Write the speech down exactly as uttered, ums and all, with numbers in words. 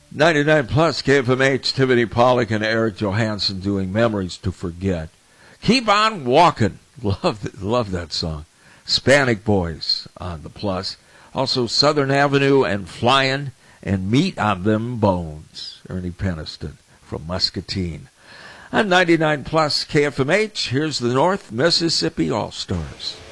ninety-nine plus K F M H, Tiffany Pollack and Eric Johansson doing Memories to Forget. Keep on Walking. Love, love that song. Hispanic Boys on the plus. Also Southern Avenue and Flyin' and Meat on Them Bones. Ernie Peniston from Muscatine. On ninety-nine plus K F M H, here's the North Mississippi All-Stars.